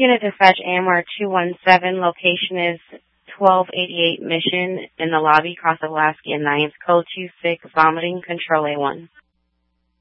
Unit Dispatch AMR 217, location is 1288 Mission in the lobby, Cross of Lasky and 9th, code 26, vomiting, control A1.